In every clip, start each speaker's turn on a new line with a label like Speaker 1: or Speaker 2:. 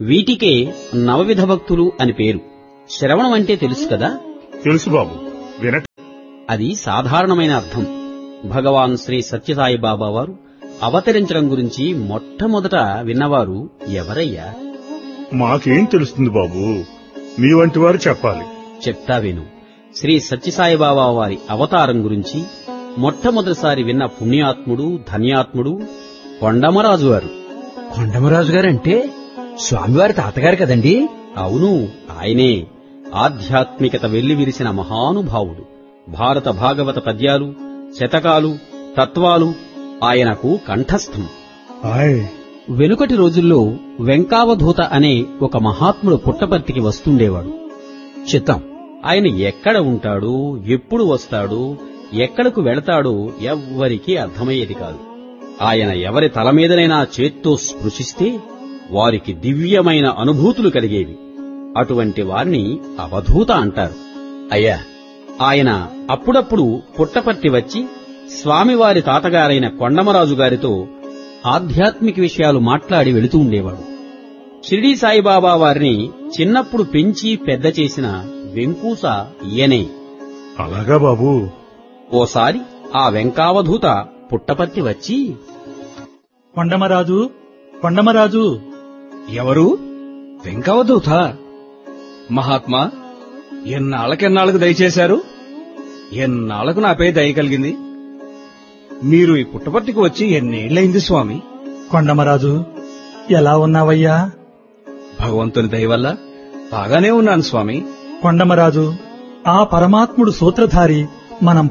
Speaker 1: వీటికే నవవిధ భక్తులు అని పేరు. శ్రవణం అంటే తెలుసు కదా?
Speaker 2: తెలుసు బాబు, వినట.
Speaker 1: అది సాధారణమైన అర్థం. భగవాన్ శ్రీ సత్యసాయి బాబా వారు అవతరించడం గురించి మొట్టమొదట విన్నవారు ఎవరయ్యా?
Speaker 2: మాకేం తెలుస్తుంది బాబు, మీ వంటి వారు చెప్పాలి.
Speaker 1: చెప్తా విను. శ్రీ సత్యసాయి బాబా వారి అవతారం గురించి మొట్టమొదటిసారి విన్న పుణ్యాత్ముడు, ధన్యాత్ముడు కొండమరాజు గారు.
Speaker 3: కొండమరాజు గారంటే స్వామివారి తాతగారు కదండి?
Speaker 1: అవును, ఆయనే. ఆధ్యాత్మికత వెల్లివిరిసిన మహానుభావుడు. భారత భాగవత పద్యాలు, శతకాలు, తత్వాలు ఆయనకు కంఠస్థం. వెనుకటి రోజుల్లో వెంకావధూత అనే ఒక మహాత్ముడు పుట్టపర్తికి వస్తుండేవాడు. చిత్తం. ఆయన ఎక్కడ ఉంటాడో, ఎప్పుడు వస్తాడో, ఎక్కడకు వెళతాడో ఎవ్వరికీ అర్థమయ్యేది కాదు. ఆయన ఎవరి తలమీదనైనా చేత్తో స్పృశిస్తే వారికి దివ్యమైన అనుభూతులు కలిగేవి. అటువంటి వారిని అవధూత అంటారు. అయ్యా, ఆయన అప్పుడప్పుడు పుట్టపర్తి వచ్చి స్వామివారి తాతగారైన కొండమరాజు గారితో ఆధ్యాత్మిక విషయాలు మాట్లాడి వెళుతూ ఉండేవాడు. షిరిడీ సాయిబాబా వారిని చిన్నప్పుడు పెంచి పెద్ద చేసిన వెంకూస ఈయనే.
Speaker 2: అలాగా బాబు?
Speaker 1: ఓసారి ఆ వెంకావధూత పుట్టపర్తి వచ్చి,
Speaker 4: కొండమరాజు, కొండమరాజు.
Speaker 3: ఎవరు? వెంకవదూత? మహాత్మా, ఎన్నాళ్ళకెన్నాళ్ళకు దయచేశారు? ఎన్నాళ్లకు నాపై దయ కలిగింది? మీరు ఈ పుట్టపర్తికి వచ్చి ఎన్నేళ్లైంది స్వామి?
Speaker 4: కొండమరాజు, ఎలా ఉన్నావయ్యా?
Speaker 3: భగవంతుని దయ వల్ల బాగానే ఉన్నాను స్వామి.
Speaker 4: కొండమరాజు, ఆ పరమాత్ముడు సూత్రధారి, మనం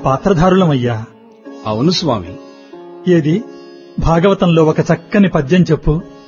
Speaker 4: పాత్రధారులమయ్యా.
Speaker 3: అవును స్వామి.
Speaker 4: ఏది భాగవతంలో ఒక చక్కని పద్యం చెప్పు.